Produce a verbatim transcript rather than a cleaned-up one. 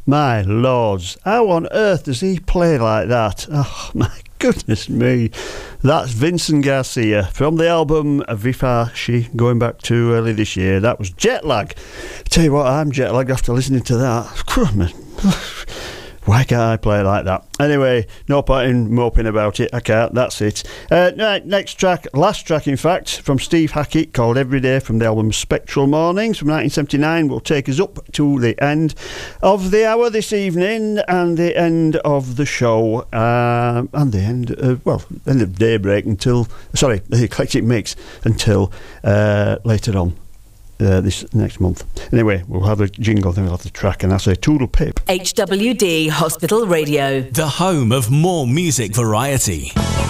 My lords, how on earth does he play like that? Oh, my goodness me. That's Vincent Garcia from the album Viva She, going back to early this year. That was Jet Lag. Tell you what, I'm jet lagged after listening to that. Why can't I play like that? Anyway, no point in moping about it. I can't, that's it. Uh, right, next track, last track in fact, from Steve Hackett, called Every Day, from the album Spectral Mornings from nineteen seventy-nine, will take us up to the end of the hour this evening and the end of the show, uh, and the end of, well, end of Daybreak until, sorry, the Eclectic Mix until uh, later on. Uh, this next month. Anyway, we'll have a jingle, then we'll have the track, and that's a Toodle Pip. H W D Hospital Radio, the home of more music variety.